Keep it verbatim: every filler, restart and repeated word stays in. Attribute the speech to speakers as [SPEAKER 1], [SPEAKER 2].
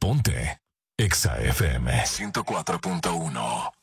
[SPEAKER 1] Ponte Exa F M ciento cuatro punto uno.